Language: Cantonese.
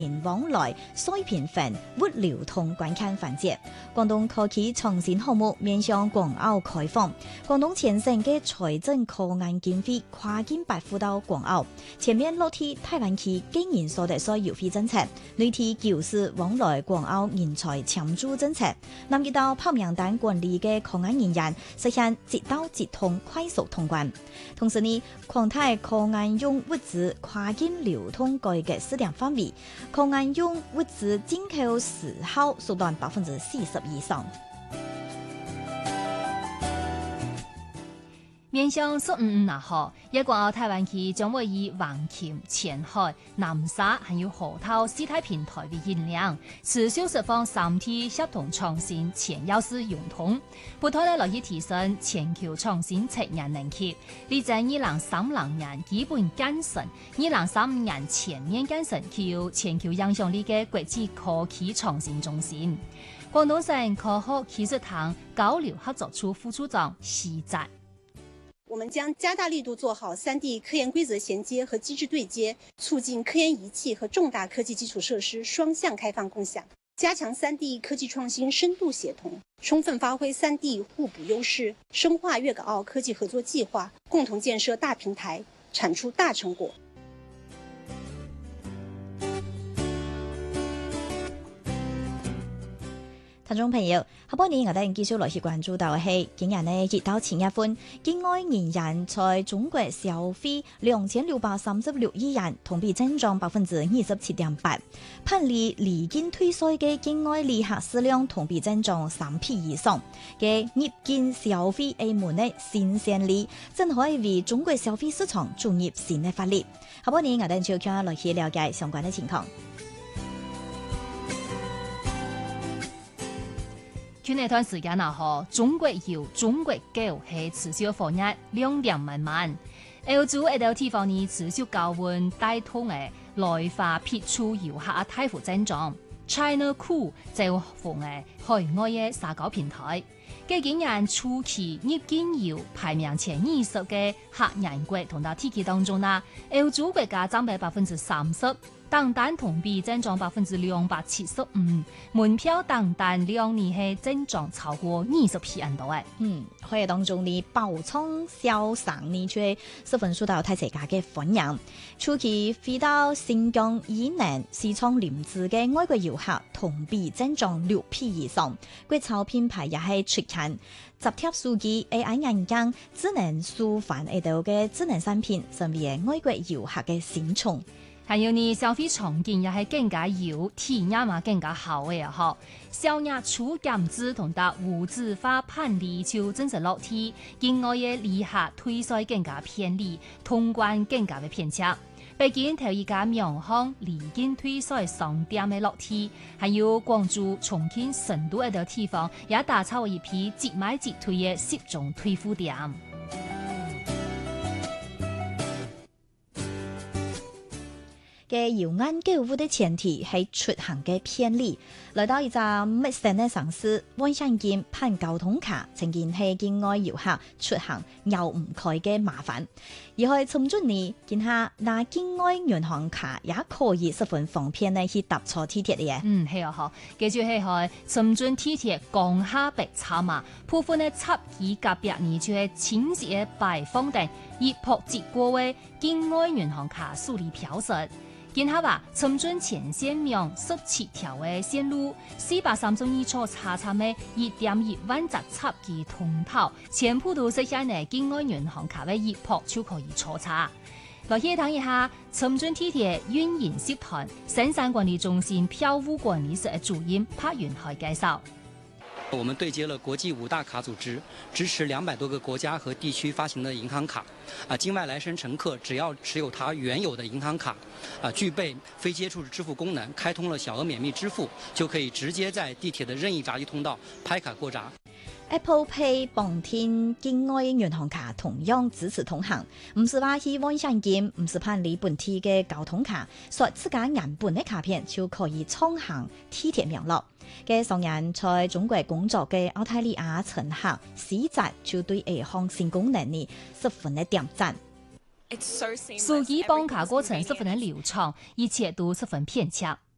往來水平分物流通關卡環節，廣東科技創新項目面向港澳開放。廣東全省嘅財政科研經費跨境撥付到港澳，前面落地台灣區經營所得稅優惠政策，內地舊市往來港澳人才搶注政策，南一到炮名單管理嘅科研人員實現直到直通快速通關。同時呢，擴大科研用物資跨境流通改革試點範圍。科研用物資進口時效縮短40%以上。 面向15號，一國台灣區將會以橫琴、前海、南沙還有河套四大平台為引領，持續釋放3地協同創新前要事融通，不斷地來去提升全球創新產業能力，力爭2030年基本建成，2035年全面建成具有全球影響力嘅國際科技創新中心。廣東省科學技術堂交流合作處副處長施澤。 我們將加大力度做好3D科研規則銜接和機制對接，促進科研儀器和重大科技基礎設施雙向開放共享，加強3D 科技創新深度協同，充分發揮3D 互補優勢，深化粵港澳科技合作計劃，共同建設大平台，產出大成果。 聽眾朋友，下半年我哋繼續來去關注到係今日呢1到7月份，境外人員在中國消費2636億元，同比增長27.8%。判例離境退稅嘅境外旅客數量同比增長3倍以上。嘅入境消費部門嘅新先例，正可以為中國消費市場注入新嘅活力。下半年我哋就將來去了解相關嘅情況。 去年段時間中國油、中國鋯係持續放熱量慢慢。歐洲一啲地方呢持續高溫帶動嘅來華撇出遊客大幅增長。China Cool 就逢嘅海外嘅社交平台，今年初期入境遊排名前20嘅客人國同到 TK 當中啦，歐洲國家佔比30%。單單同比增長275%，門票單單2年係增長超過20%多誒。 可以當中呢包倉銷售呢卻十分受到大家嘅歡迎。初期飛到新疆以南市場林子嘅外國遊客同比增長6倍以上，國潮品牌也係出勤。集貼數據 AI 眼鏡智能書販度嘅智能產品，成為外國遊客嘅新寵。 還有呢，消費場景也係更加有體驗嘛，更加好嘅嗬。消壓處減資同達無紙化判例就真實落地，境外嘅旅客退稅更加便利，通關更加嘅便捷。北京頭一家名行離境退稅商店嘅落地，還有廣州、重慶、成都一啲地方也打造一批即買即退嘅10種退付店。 嘅遊覽購物的前提係出行嘅便利，來到一個陌生嘅城市，萬象金辦交通卡曾經係境外遊客出行繞唔開嘅麻煩，而係從中呢見下那境外銀行卡也可以十分方便呢去搭坐地鐵嘅嘢。 係啊，記住係深圳地鐵江夏北站嘛，部分呢插旗隔壁呢就係親自嘅擺放定熱撲接過嘅境外銀行卡數理標識。見下話，深圳前線名17條嘅線路，432座車站嘅1.1萬隻插旗通道，全部都實現嘅境外銀行卡嘅熱撲就可以坐車。來去睇一下深圳地鐵運營集團生產管理中心票務管理室嘅主任柏雲海介紹。 我們對接了國際5大卡組織，支持200多個國家和地區發行的銀行卡。境外來生乘客只要持有他原有的銀行卡，具備非接觸支付功能，開通了小額免密支付，就可以直接在地鐵的任意閘機通道拍卡過閘。 Apple Pay 當天境外銀行卡同樣支持通行，唔是話去萬象金，唔是辦理本地嘅交通卡，所以自家原本嘅卡片就可以創行地鐵名錄。嘅上人在中國工作嘅澳大利亞乘客施澤就對呢項新功能呢十分嘅點讚。 數據辦卡過程十分嘅流暢，而且都十分便捷。